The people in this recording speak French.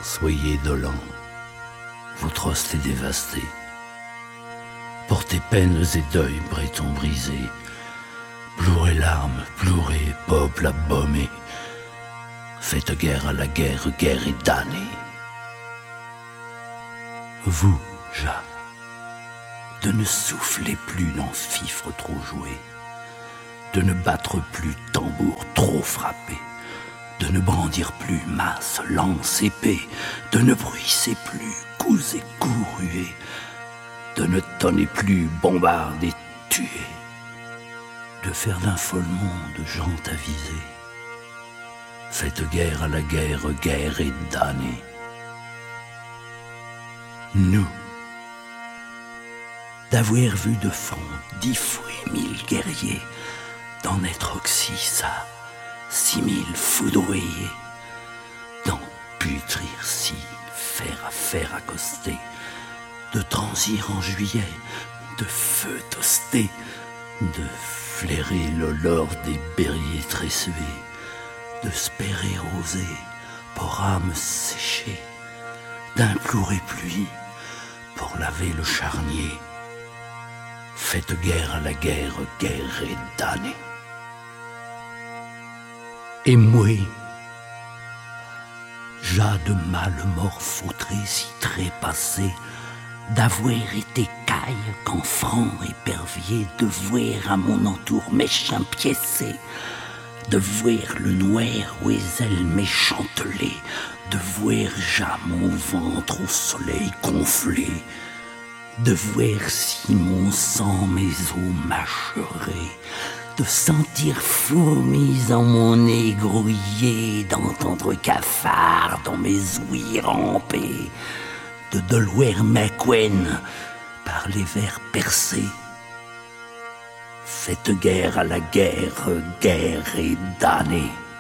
Soyez dolents, votre hoste est dévasté. Portez peines et deuil, bretons brisés. Plourez larmes, plourez, peuple abomé. Faites guerre à la guerre, guerre et damnée. Vous, Jacques, de ne souffler plus dans fifre trop joué, de ne battre plus tambour trop frappé, de ne brandir plus masse, lance, épée, de ne bruisser plus coups et coups rués, de ne tonner plus bombarde et tuer, de faire d'un fol monde gens avisés. Faites guerre à la guerre, guerre et damnée. Nous, d'avoir vu de front 10 fois 1000 guerriers, d'en être oxy ça, 6000 foudroyés, d'en putrir si, fer à fer accosté, de transir en juillet, de feu toasté, de flairer l'olor des berriers tressés, de spérer rosé, pour âme séchée, d'implorer pluie, pour laver le charnier. Faites guerre à la guerre, guerre et damnée. Et moi, j'ai de mal mort foutré si trépassé, d'avoir été caille quand franc épervier, de voir à mon entour méchant piécé, de voir le noir aux ailes méchantelées, de voir já mon ventre au soleil gonflé, de voir si mon sang mes os mâcheraient, de sentir fourmis en mon nez grouillé, d'entendre cafards dans mes ouïes ramper, de Delaware McQueen par les vers percés. Faites guerre à la guerre, guerre et damnée.